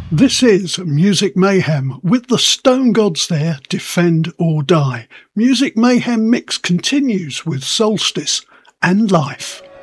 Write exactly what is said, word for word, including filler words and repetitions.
This is Music Mayhem with the Stone Gods there, Defend or Die. Music Mayhem mix continues with Solstice and Life.